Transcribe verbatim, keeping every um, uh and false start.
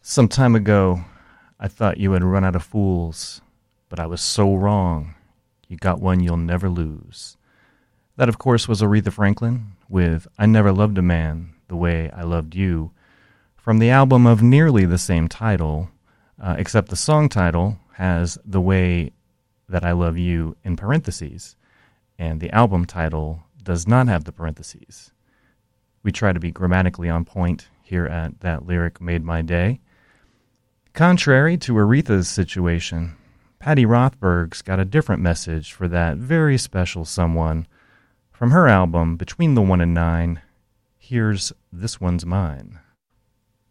Some time ago, I thought you had run out of fools, but I was so wrong. You got one you'll never lose. That, of course, was Aretha Franklin with I Never Loved a Man the Way I Loved You, from the album of nearly the same title, uh, except the song title has The Way That I Love You in parentheses, and the album title does not have the parentheses. We try to be grammatically on point here at That Lyric Made My Day. Contrary to Aretha's situation, Patty Rothberg's got a different message for that very special someone. From her album, Between the One and Nine, here's This One's Mine.